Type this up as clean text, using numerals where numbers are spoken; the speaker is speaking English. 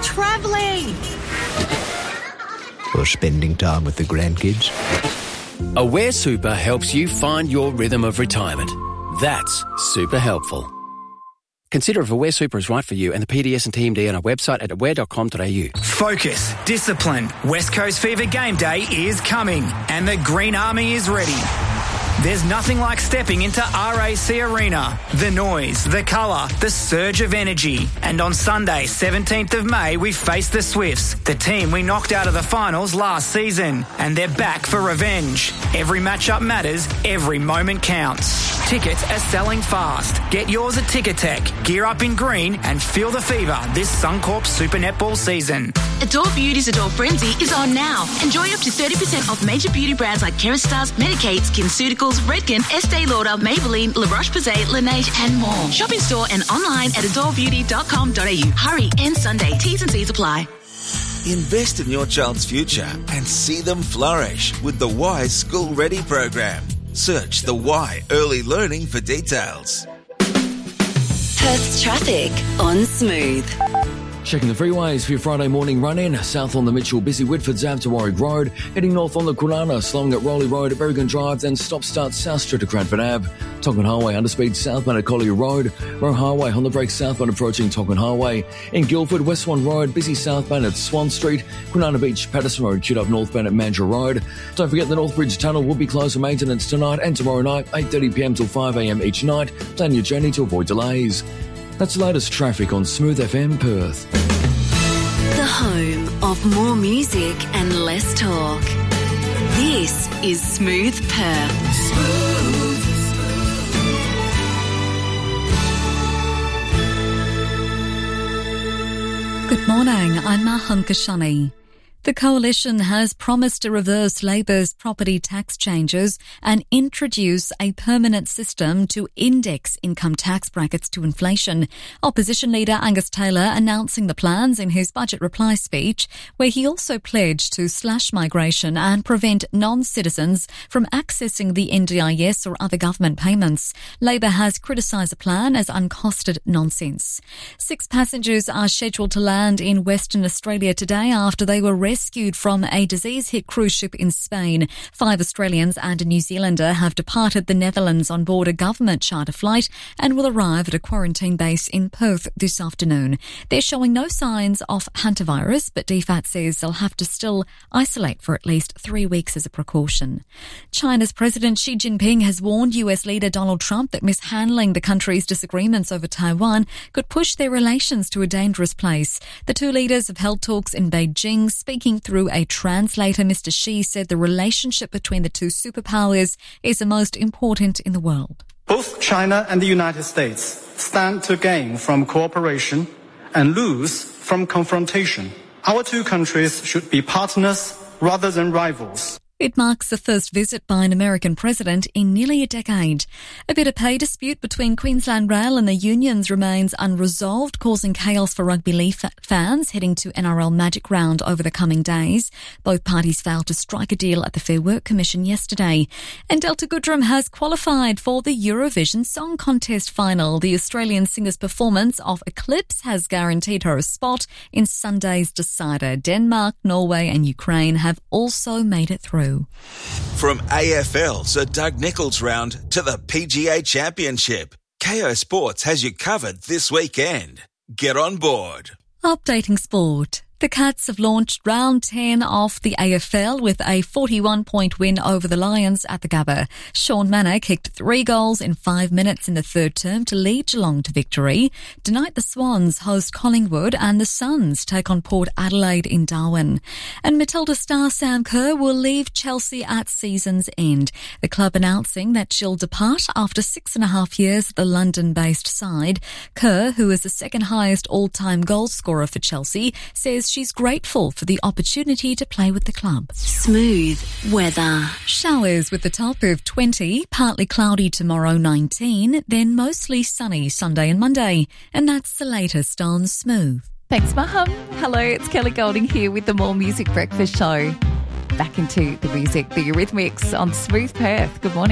travelling. Or spending time with the grandkids. Aware Super helps you find your rhythm of retirement. That's super helpful. Consider if Aware Super is right for you and the PDS and TMD on our website at aware.com.au. Focus, discipline. West Coast Fever Game Day is coming and the Green Army is ready. There's nothing like stepping into RAC Arena. The noise, the colour, the surge of energy. And on Sunday, 17th of May, we face the Swifts, the team we knocked out of the finals last season. And they're back for revenge. Every matchup matters, every moment counts. Tickets are selling fast. Get yours at Ticketek. Gear up in green and feel the fever this Suncorp Super Netball season. Adore Beauty's Adore Frenzy is on now. Enjoy up to 30% off major beauty brands like Kerastase, Medicaid, SkinCeuticals, Redken, Estee Lauder, Maybelline, La Roche-Posay, Laneige and more. Shop in store and online at adorebeauty.com.au. Hurry, end Sunday. T's and C's apply. Invest in your child's future and see them flourish with the Y School Ready program. Search the Y Early Learning for details. Perth's traffic on Smooth. Checking the freeways for your Friday morning run-in. South on the Mitchell, busy Whitford's Ave to Warwick Road. Heading north on the Kwinana, slowing at Rowley Road at Berrigan Drive, then stop-start South Street to Cranford Ave. Tonkin Highway, underspeed southbound at Collier Road. Roe Highway, on the brake southbound approaching Tonkin Highway. In Guildford, West Swan Road, busy southbound at Swan Street. Kwinana Beach, Patterson Road, queued up northbound at Mandurah Road. Don't forget the North Bridge Tunnel will be closed for maintenance tonight and tomorrow night, 8:30pm till 5am each night. Plan your journey to avoid delays. That's the latest traffic on Smooth FM Perth. The home of more music and less talk. This is Smooth Perth. Smooth. Good morning, I'm Maham Kashani. The Coalition has promised to reverse Labor's property tax changes and introduce a permanent system to index income tax brackets to inflation. Opposition leader Angus Taylor announcing the plans in his budget reply speech, where he also pledged to slash migration and prevent non-citizens from accessing the NDIS or other government payments. Labor has criticised the plan as uncosted nonsense. 6 passengers are scheduled to land in Western Australia today after they were rescued from a disease-hit cruise ship in Spain. 5 Australians and a New Zealander have departed the Netherlands on board a government charter flight and will arrive at a quarantine base in Perth this afternoon. They're showing no signs of hantavirus, but DFAT says they'll have to still isolate for at least 3 weeks as a precaution. China's President Xi Jinping has warned US leader Donald Trump that mishandling the country's disagreements over Taiwan could push their relations to a dangerous place. The two leaders have held talks in Beijing. Speaking through a translator, Mr. Xi said the relationship between the two superpowers is the most important in the world. Both China and the United States stand to gain from cooperation and lose from confrontation. Our two countries should be partners rather than rivals. It marks the first visit by an American president in nearly a decade. A bit of pay dispute between Queensland Rail and the unions remains unresolved, causing chaos for rugby league fans heading to NRL Magic Round over the coming days. Both parties failed to strike a deal at the Fair Work Commission yesterday. And Delta Goodrem has qualified for the Eurovision Song Contest final. The Australian singer's performance of Eclipse has guaranteed her a spot in Sunday's decider. Denmark, Norway and Ukraine have also made it through. From AFL Sir Doug Nicholls round to the PGA Championship, KO Sports has you covered this weekend. Get on board. Updating sport. The Cats have launched round 10 of the AFL with a 41-point win over the Lions at the Gabba. Sean Manor kicked 3 goals in 5 minutes in the third term to lead Geelong to victory. Tonight the Swans host Collingwood and the Suns take on Port Adelaide in Darwin. And Matilda star Sam Kerr will leave Chelsea at season's end. The club announcing that she'll depart after 6.5 years at the London-based side. Kerr, who is the second highest all-time goal scorer for Chelsea, says she's grateful for the opportunity to play with the club. Smooth weather. Showers with the top of 20, partly cloudy tomorrow 19, then mostly sunny Sunday and Monday. And that's the latest on Smooth. Thanks, Maham. Hello, it's Kelly Golding here with the More Music Breakfast Show. Back into the music, the Eurythmics on Smooth Perth. Good morning.